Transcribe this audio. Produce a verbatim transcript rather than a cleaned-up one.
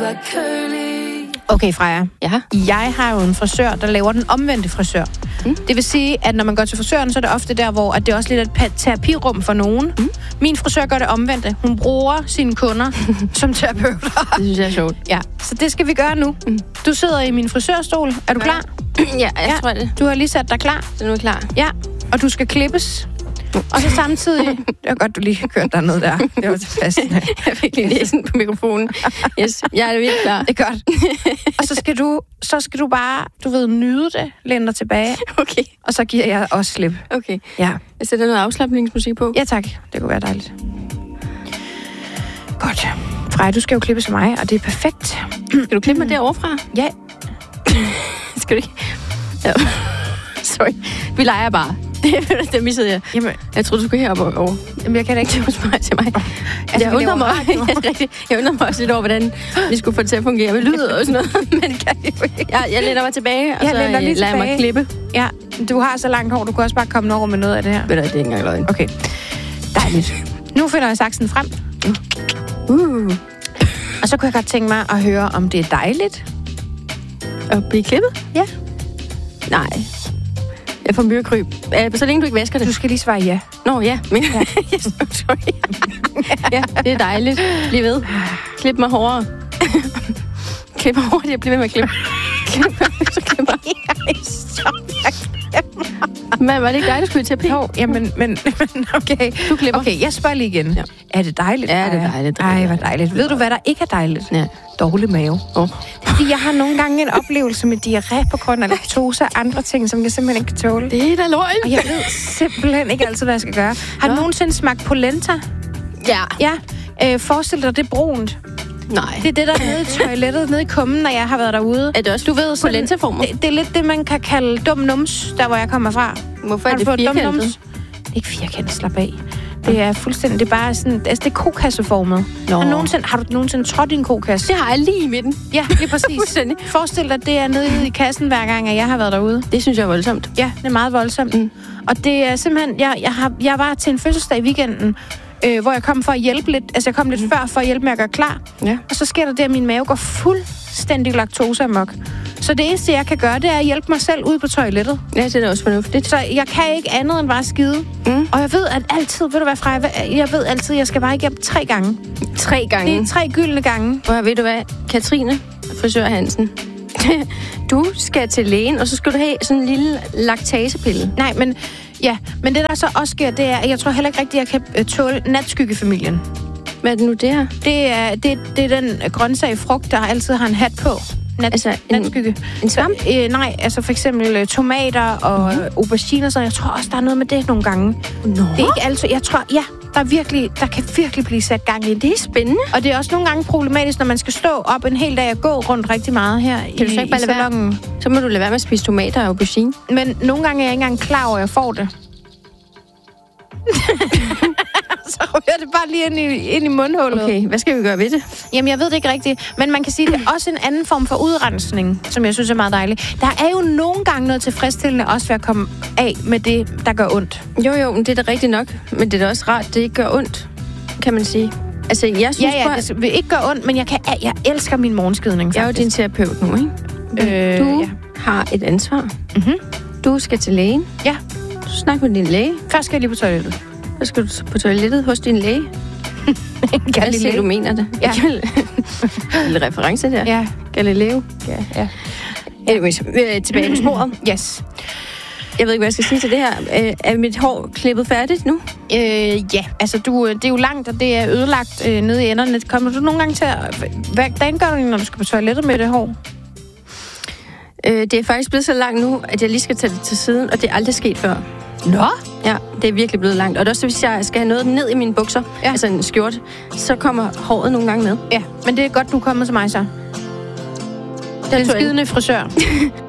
like curly. Okay, Freja. Ja. Jeg har jo en frisør, der laver den omvendte frisør. Mm. Det vil sige, at når man går til frisøren, så er det ofte der, hvor at det er også lidt et terapirum for nogen. Mm. Min frisør gør det omvendte. Hun bruger sine kunder som terapeuter. Det synes jeg er sjovt. Ja, så det skal vi gøre nu. Mm. Du sidder i min frisørstol. Er du klar? Ja, jeg ja. tror det. Du har lige sat dig klar. Så nu er klar. Ja, og du skal klippes. Og så samtidig... Det var godt, du lige har kørt dernede der. Det var tilpas. Jeg fik lige næsen på mikrofonen. Yes, jeg er virkelig klar. Det er godt. Og så skal du, så skal du bare, du ved, nyde det, læne dig tilbage. Okay. Og så giver jeg også slip. Okay. Ja. Jeg sætter noget afslappningsmusik på. Ja, tak. Det kunne være dejligt. Godt. Freja, du skal jo klippe som mig, og det er perfekt. Skal du klippe mig derovre fra? Ja. Skal du ikke? Ja. Sorry. Vi leger bare. Det, det missede jeg. Jamen, jeg troede, du skulle herop over. Jamen, jeg kan da ikke hos mig til mig. Altså, jeg, undrer mig, jeg, jeg undrer mig også lidt over, hvordan vi skulle få det til at fungere med lyd og sådan noget. Men kan jeg, jeg læner mig tilbage, og jeg så lader tilbage. mig klippe. Ja, du har så langt hår, du kan også bare komme over med noget af det her. Ved du, det er ikke engang løgn. Okay, dejligt. Nu finder jeg saksen frem. Uh. Og så kunne jeg godt tænke mig at høre, om det er dejligt. At blive klippet? Ja. Nej. Jeg får myrekryb. Så længe du ikke vasker det. Du skal lige svare ja. Nå, ja. Men, ja. Sorry. Ja, det er dejligt. Bliv ved. Klip mig hårdere. Klip mig hårdere. Jeg bliver ved med at klippe. Klip mig, så klip mig. Men var det ikke dig, der skulle i terapi? Jo, jamen, men, men okay. Du klipper. Okay, jeg spørger lige igen. Ja. Er det dejligt? Ja, det er dejligt. Ej, hvor dejligt. Ved du, hvad der ikke er dejligt? Ja. Dårlig mave. Oh. Det er, fordi jeg har nogle gange en oplevelse med diarré på grund af laktose og andre ting, som jeg simpelthen ikke kan tåle. Det er da løgn. Og jeg ved simpelthen ikke altid, hvad jeg skal gøre. Har du nogensinde smagt polenta? Ja. Ja. Øh, forestil dig, det er brunt. Nej. Det er det, der er nede i toilettet, nede i kummen, når jeg har været derude. Er det også, du ved, polenta-former? Det, det er lidt det, man kan kalde dum nums, der hvor jeg kommer fra. Hvorfor er det firkantet? Det er ikke firkantet, slap af. Det er fuldstændig, det er bare sådan, altså det er kokasseformet. Har, nogensinde, har du nogensinde trådt i en kokasse? Det har jeg lige i midten. Ja, det er præcis. Forestil dig, at det er nede i kassen hver gang, at jeg har været derude. Det synes jeg er voldsomt. Ja, det er meget voldsomt. Mm. Og det er simpelthen, jeg, jeg, har, jeg var til en fødselsdag i weekenden, øh, hvor jeg kom for at hjælpe lidt, altså jeg kom lidt mm. før for at hjælpe med at gøre klar. Ja. Og så sker der det, at min mave går fuldstændig laktoseamok. Så det eneste, jeg kan gøre, det er at hjælpe mig selv ud på toilettet. Ja, det er da også fornuftigt. Så jeg kan ikke andet end bare skide. Mm. Og jeg ved at altid, ved du hvad, Freja, jeg ved altid, at jeg skal bare igennem tre gange. Tre gange? Det er tre gyldne gange. Og ved du hvad, Katrine, frisør Hansen, du skal til lægen, og så skal du have sådan en lille laktasepille. Nej, men ja, men det der så også sker, det er, at jeg tror heller ikke rigtigt, at jeg kan tåle natskyggefamilien. Hvad er det nu, det her? Det er, det, det er den grøntsag frugt, der altid har en hat på. Nat, altså natskygge. En, en svamp? Så, øh, nej, altså for eksempel øh, tomater og mm-hmm. auberginer, så jeg tror også, der er noget med det nogle gange. Nå? Det er ikke altid, jeg tror, ja, der, er virkelig, der kan virkelig blive sat gang i det. Det er spændende. Og det er også nogle gange problematisk, når man skal stå op en hel dag og gå rundt rigtig meget her kan i, du så ikke bare i salonen. Være? Så må du lade være med at spise tomater og aubergine. Men nogle gange er jeg ikke engang klar over, at jeg får det. Så rører det bare lige ind i, ind i mundhullet. Okay, hvad skal vi gøre ved det? Jamen, jeg ved det ikke rigtigt. Men man kan sige, at det er også en anden form for udrensning, som jeg synes er meget dejlig. Der er jo nogle gange noget tilfredsstillende også ved at komme af med det, der gør ondt. Jo, jo, men det er da rigtigt nok. Men det er da også rart, det ikke gør ondt, kan man sige. Altså, jeg synes ja, ja, bare... det vil ikke gøre ondt, men jeg, kan, jeg elsker min morgenskidning, faktisk. Jeg er jo din terapeut nu, ikke? Øh, du ja. har et ansvar. Mm-hmm. Du skal til lægen. Ja. Du snakker med din læge. Først skal jeg lige på toilettet. Så skal du på toilettet hos din læge. Galileo, du mener det. Ja. En lille reference der. Ja. Galileo. Ja, ja. Anyways, tilbage på sporet. Yes. Jeg ved ikke, hvad jeg skal sige til det her. Er mit hår klippet færdigt nu? Øh, ja, altså du, det er jo langt, og det er ødelagt øh, nede i enderne. Kommer du nogle gange til at... Hvordan gør du, når du skal på toilettet med det hår? Øh, det er faktisk blevet så langt nu, at jeg lige skal tage det til siden, og det er aldrig sket før. Nå? Ja, det er virkelig blevet langt. Og det er også, hvis jeg skal have noget ned i mine bukser, ja. altså en skjort, så kommer håret nogle gange med. Ja, men det er godt, du er kommet til mig så. Den skidende frisør.